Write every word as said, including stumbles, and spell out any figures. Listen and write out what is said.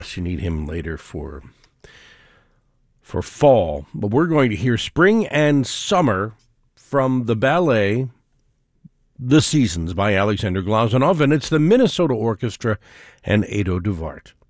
You need him later for for fall. But we're going to hear Spring and Summer from the ballet The Seasons by Alexander Glazunov, and it's the Minnesota Orchestra and Ado Duvart.